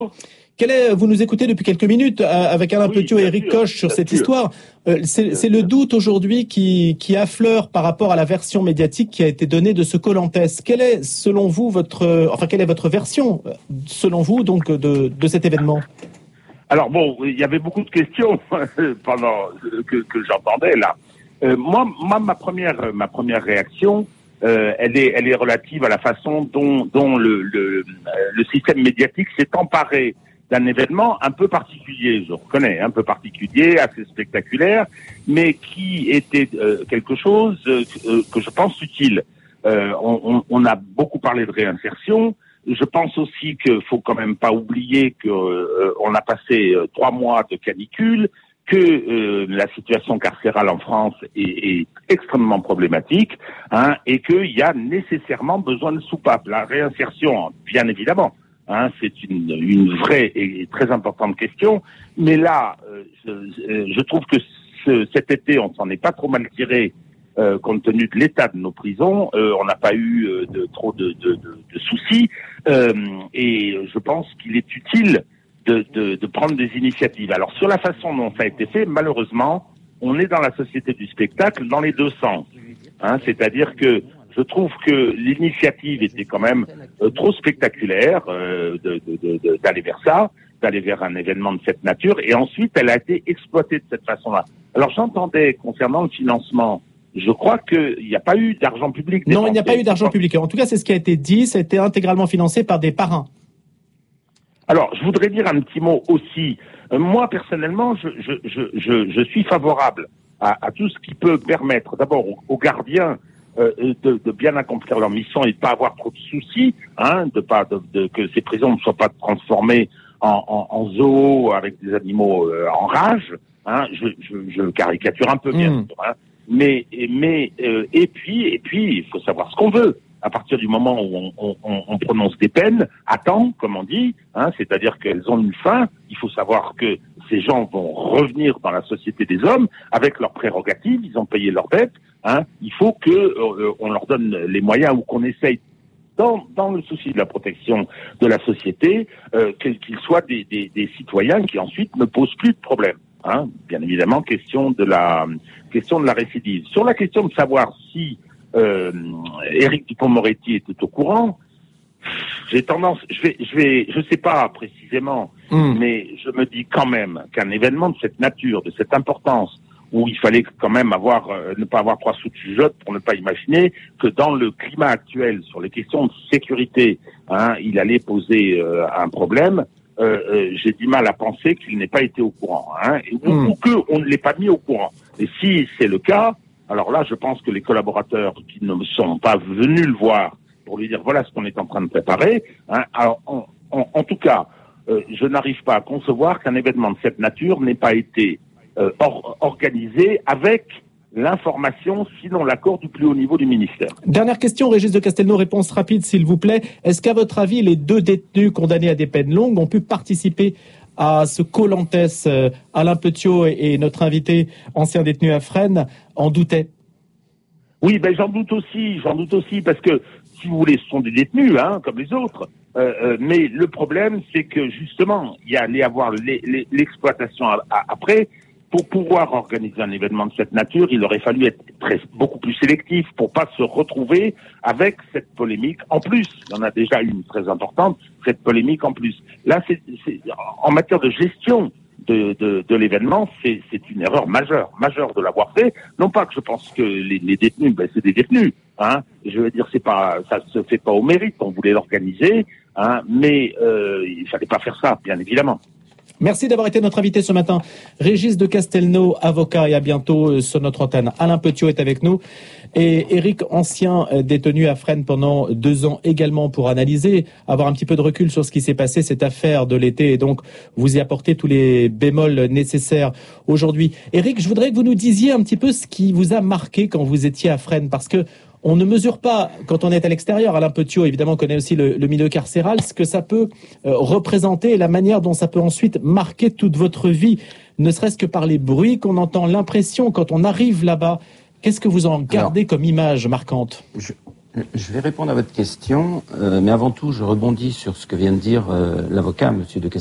Vous nous écoutez depuis quelques minutes avec Alain Petiot et Éric Koch sur cette histoire. C'est le doute aujourd'hui qui affleure par rapport à la version médiatique qui a été donnée de ce Kolantes. Quelle est, selon vous, quelle est votre version, selon vous, donc, de cet événement? Alors bon, il y avait beaucoup de questions pendant que j'entendais là. Moi, ma première réaction, elle est relative à la façon dont le système médiatique s'est emparé d'un événement un peu particulier, je reconnais, un peu particulier, assez spectaculaire, mais qui était quelque chose que je pense utile. On a beaucoup parlé de réinsertion. Je pense aussi qu'il faut quand même pas oublier que on a passé 3 mois de canicule, que la situation carcérale en France est extrêmement problématique, hein, et qu'il y a nécessairement besoin de soupapes. La réinsertion, bien évidemment. C'est une vraie et très importante question, mais là, je trouve que cet été, on s'en est pas trop mal tiré compte tenu de l'état de nos prisons. On n'a pas eu trop de soucis, et je pense qu'il est utile de prendre des initiatives. Alors sur la façon dont ça a été fait, malheureusement, on est dans la société du spectacle dans les deux sens. C'est-à-dire que je trouve que l'initiative était quand même trop spectaculaire d'aller vers ça, d'aller vers un événement de cette nature, et ensuite elle a été exploitée de cette façon-là. Alors j'entendais concernant le financement, je crois qu'il n'y a pas eu d'argent public. Non, il n'y a pas eu d'argent public. En tout cas, c'est ce qui a été dit, ça a été intégralement financé par des parrains. Alors, je voudrais dire un petit mot aussi. Moi, personnellement, je suis favorable à tout ce qui peut permettre, d'abord, aux gardiens de bien accomplir leur mission et de pas avoir trop de soucis, que ces prisons ne soient pas transformées en zoo avec des animaux en rage. Je caricature un peu bien sûr. Mais et puis il faut savoir ce qu'on veut. À partir du moment où on prononce des peines, à temps, comme on dit, c'est-à-dire qu'elles ont une fin, il faut savoir que ces gens vont revenir dans la société des hommes avec leurs prérogatives, ils ont payé leurs dettes, il faut que on leur donne les moyens ou qu'on essaye dans le souci de la protection de la société, qu'ils soient des citoyens qui ensuite ne posent plus de problème. Bien évidemment, question de la récidive. Sur la question de savoir si Éric Dupond-Moretti était au courant, j'ai tendance, je sais pas précisément, mais je me dis quand même qu'un événement de cette nature, de cette importance, où il fallait quand même ne pas avoir 3 sous de jugeote pour ne pas imaginer que dans le climat actuel, sur les questions de sécurité, il allait poser un problème. J'ai du mal à penser qu'il n'ait pas été au courant, ou qu'on ne l'ait pas mis au courant. Et si c'est le cas, alors là, je pense que les collaborateurs qui ne sont pas venus le voir pour lui dire voilà ce qu'on est en train de préparer, alors en tout cas, je n'arrive pas à concevoir qu'un événement de cette nature n'ait pas été organisé avec l'information, sinon l'accord du plus haut niveau du ministère. Dernière question, Régis de Castelnau, réponse rapide s'il vous plaît. Est-ce qu'à votre avis, les 2 détenus condamnés à des peines longues ont pu participer à ce Kolantes? Alain Petiot et notre invité, ancien détenu à Fresnes, en doutaient? Oui, j'en doute aussi, parce que, si vous voulez, ce sont des détenus, comme les autres. Mais le problème, c'est que, justement, il y allait avoir l'exploitation après. Pour pouvoir organiser un événement de cette nature, il aurait fallu être beaucoup plus sélectif pour pas se retrouver avec cette polémique. En plus, il y en a déjà une très importante, cette polémique en plus. Là, c'est en matière de gestion de l'événement, c'est une erreur majeure de l'avoir fait. Non pas que je pense que les détenus, c'est des détenus, Je veux dire, ça se fait pas au mérite. On voulait l'organiser, mais il fallait pas faire ça, bien évidemment. Merci d'avoir été notre invité ce matin. Régis de Castelnau, avocat, et à bientôt sur notre antenne. Alain Petiot est avec nous. Et Éric, ancien détenu à Fresnes pendant 2 ans également, pour analyser, avoir un petit peu de recul sur ce qui s'est passé, cette affaire de l'été, et donc vous y apporter tous les bémols nécessaires aujourd'hui. Éric, je voudrais que vous nous disiez un petit peu ce qui vous a marqué quand vous étiez à Fresnes, parce que on ne mesure pas, quand on est à l'extérieur, Alain Petiot évidemment connaît aussi le milieu carcéral, ce que ça peut représenter et la manière dont ça peut ensuite marquer toute votre vie, ne serait-ce que par les bruits qu'on entend, l'impression quand on arrive là-bas. Qu'est-ce que vous en gardez comme image marquante ? Je vais répondre à votre question, mais avant tout, je rebondis sur ce que vient de dire l'avocat, Monsieur de Castelnau.